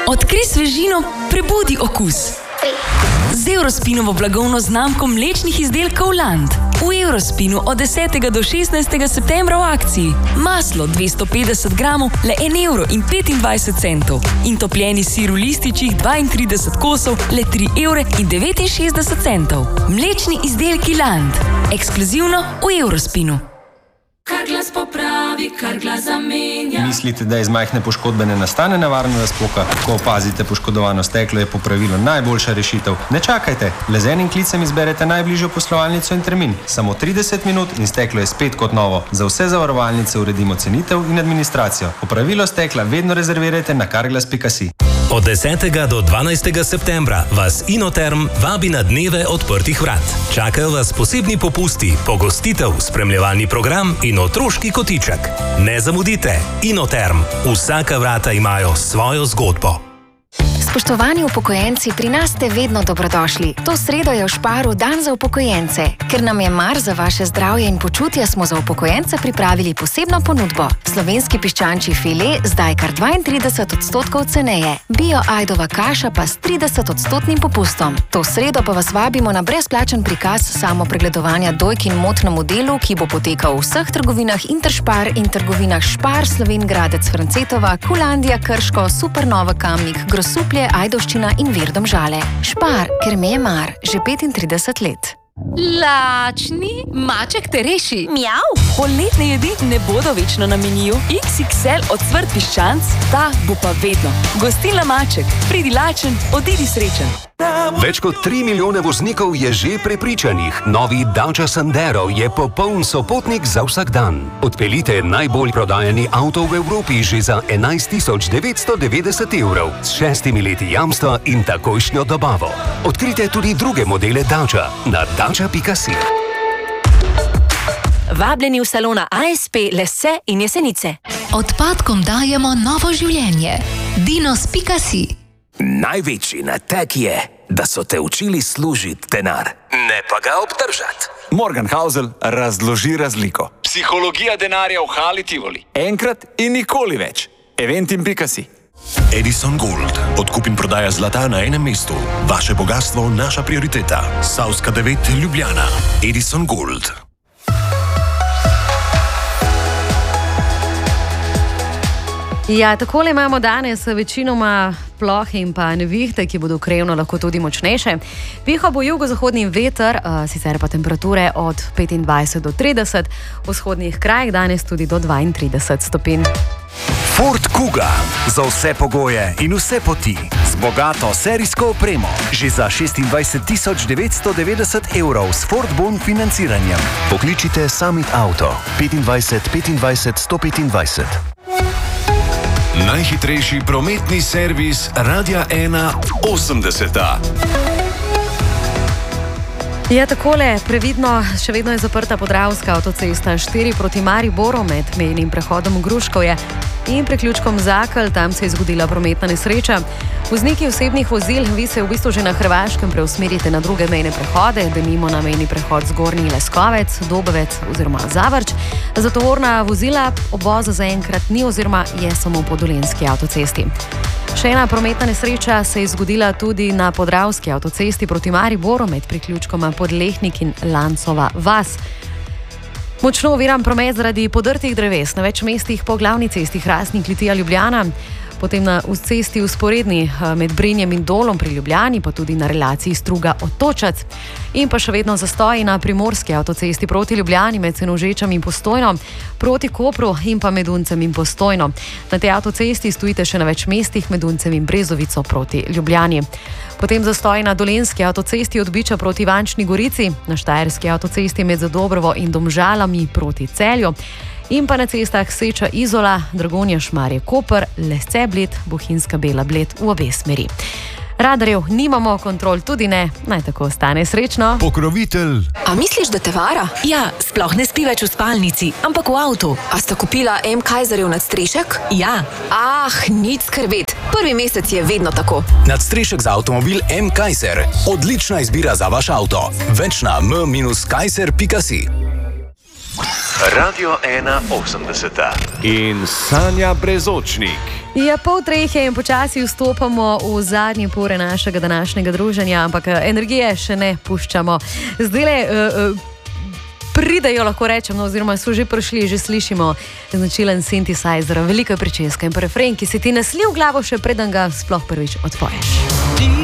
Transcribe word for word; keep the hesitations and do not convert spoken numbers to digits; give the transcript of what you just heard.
Odkrij svežino, prebudi okus. Z Eurospinovo blagovno znamko mlečnih izdelkov Land. V Eurospinu od desetega do šestnajstega septembra v akciji. Maslo dvesto petdeset gramov, le en evro in petindvajset centov. In topljeni sir v lističih dvaintrideset kosov, le tri evre in devetinšestdeset centov. Mlečni izdelki Land. Ekskluzivno v Eurospinu. Kar glas popravi, kar glas zamenja. Mislite, da iz majhne poškodbe ne nastane nevarna razpoka? Ko opazite poškodovano steklo, je popravilo najboljša rešitev. Ne čakajte, le z enim klicem izberete najbližjo poslovalnico in termin. Samo trideset minut in steklo je spet kot novo. Za vse zavarovalnice uredimo cenitev in administracijo. Popravilo stekla vedno rezervirajte na carglass pika si. Od desetega do dvanajstega septembra vas Inoterm vabi na dneve odprtih vrat. Čakajo vas posebni popusti, pogostitev, spremljevalni program in otroški kotiček. Ne zamudite, Inoterm. Vsaka vrata imajo svojo zgodbo. Spoštovani upokojenci, pri nas ste vedno dobrodošli. To sredo je v Šparu dan za upokojence. Ker nam je mar za vaše zdravje in počutje, smo za upokojence pripravili posebno ponudbo. Slovenski piščančji file zdaj kar dvaintrideset odstotkov ceneje. Bio ajdova kaša pa s trideset odstotnim popustom. To sredo pa vas vabimo na brezplačen prikaz samopregledovanja dojk in mot na modelu, ki bo potekal v vseh trgovinah Interšpar in trgovinah Špar, Slovengradec, Francetova, Kulandija, Krško, Supernova, Kamnik, Grosuplje, Ajdovščina in Vir Domžale. Špar, ker me je mar, že petintrideset let. Lačni, maček te reši. Mjav! Poletne jedi ne bodo večno na meniju. iks iks el ocvrt piščanc, ta bo pa vedno. Gostilna Maček, pridi lačen, odidi srečen. Več kot tri milijone voznikov je že prepričanih. Novi Dacia Sandero je popoln sopotnik za vsak dan. Odpeljite najbolj prodajani avto v Evropi že za enajst tisoč devetsto devetdeset evrov s šestimi leti jamstva in takojšnjo dobavo. Odkrite tudi druge modele Dacia na dacia pika si. Vabljeni v salona A S P Lesse in Jesenice. Odpadkom dajemo novo življenje. dinos pika si. Največji nateg je, da so te učili služiti denar, ne pa ga obdržati. Morgan Housel razloži razliko. Psihologija denarja v Hali Tivoli. Enkrat in nikoli več. eventim pika si. Edison Gold. Odkup in prodaja zlata na enem mestu. Vaše bogatstvo, naša prioriteta. Savska devet, Ljubljana. Edison Gold. Ja, takole imamo danes večinoma plohe in pa nevihte, ki bodo krajevno lahko tudi močnejše. Piha bo jugozahodni veter, sicer pa temperature od petindvajset do trideset, v vzhodnih krajih danes tudi do dvaintrideset stopinj. Ford Kuga. Za vse pogoje in vse poti. Z bogato serijsko opremo. Že za šestindvajset tisoč devetsto devetdeset evrov s Ford Bon financiranjem. Pokličite Summit Auto. petindvajset petindvajset sto petindvajset. Najhitrejši prometni servis Radia ena osemdeseta. Ja, takole, previdno, še vedno je zaprta Podravska avtocesta štiri proti Mariboru med mejnim prehodom Gruškovje in priključkom Zakelj, tam se je zgodila prometna nesreča. Vozniki osebnih vozil, vi se v bistvu že na Hrvaškem preusmerite na druge mejne prehode, denimo na mejni prehod Zgornji Leskovec, Dobovec oziroma Zavrč. Za tovorna vozila obvoza zaenkrat ni oziroma je samo po dolenjski avtocesti. Še ena prometna nesreča se je zgodila tudi na Podravski avtocesti proti Mariboru med priključkoma Podlehnik in Lancova vas. Močno oviran promet zaradi podrtih dreves na več mestih po glavni cesti Hrastnik Litija Ljubljana, potem na cesti vzporedni med Brenjem in Dolom pri Ljubljani, pa tudi na relaciji Struga-Otočac in pa še vedno zastoji na Primorski avtocesti proti Ljubljani med Senožečem in Postojno, proti Kopru in pa med Uncem in Postojno. Na tej avtocesti stojite še na več mestih med Uncem in Brezovico proti Ljubljani. Potem zastoji na Dolenjski avtocesti od Biča proti Ivančni Gorici, na Štajerski avtocesti med Zadobrovo in Domžalami proti Celju in pa na cestah Seča Izola, Dragonja Šmarje Koper, Lesce Bled, Bohinjska Bela Bled v obe smeri. Radarjev nimamo, kontrol tudi ne, naj tako ostane srečno. Pokrovitelj. A misliš, da te vara? Ja, sploh ne spi več v spalnici, ampak v avtu. A sta kupila M. Kaiserjev nadstrešek? Ja. Ah, nič skrbet. Prvi mesec je vedno tako. Nadstrešek za avtomobil M. Kaiser. Odlična izbira za vaš avto. Več na m kaiser pika si. Radio ena osemdeseta. In Sanja Brezočnik. Ja, pol treh je in počasi vstopamo v zadnje pore našega današnjega druženja, ampak energije še ne puščamo. Zdajle uh, uh, pridejo, lahko rečem, no, oziroma so že prišli, že slišimo značilen synthesizer, velika pričeska in pa refren, ki se ti nasli v glavo, še preden ga sploh prvič odpoješ.